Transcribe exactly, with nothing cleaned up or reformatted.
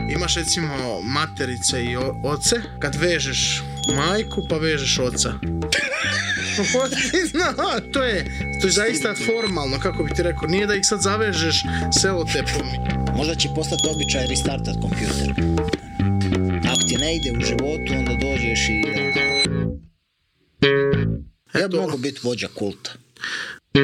Imaš recimo materice i o- oce, kad vežeš majku pa vežeš oca. Ti zna, to je, to je zaista formalno, kako bi ti rekao, nije da ih sad zavežeš selotepom. Možda će postati običaj restartat kompjuter. Ako ti ne ide u životu, onda dođeš i... Ja bi Eto. mogu biti vođa kulta.